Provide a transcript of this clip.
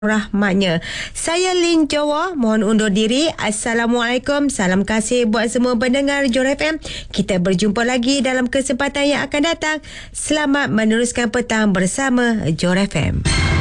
rahmatnya. Saya Lin Jawa, mohon undur diri. Assalamualaikum, salam kasih buat semua pendengar Johor FM. Kita berjumpa lagi dalam kesempatan yang akan datang. Selamat meneruskan petang bersama Johor FM.